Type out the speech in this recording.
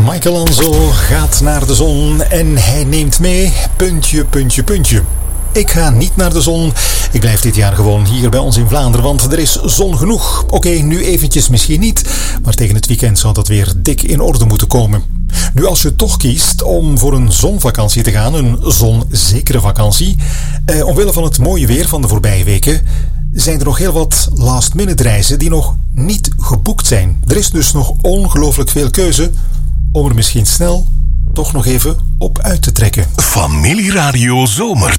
Michelangelo gaat naar de zon en hij neemt mee ... Ik ga niet naar de zon. Ik blijf dit jaar gewoon hier bij ons in Vlaanderen, want er is zon genoeg. Oké, nu eventjes misschien niet, maar tegen het weekend zou dat weer dik in orde moeten komen. Nu, als je toch kiest om voor een zonvakantie te gaan, een zonzekere vakantie, omwille van het mooie weer van de voorbije weken, zijn er nog heel wat last-minute reizen die nog niet geboekt zijn. Er is dus nog ongelooflijk veel keuze om er misschien snel toch nog even op uit te trekken. Familieradio Zomer.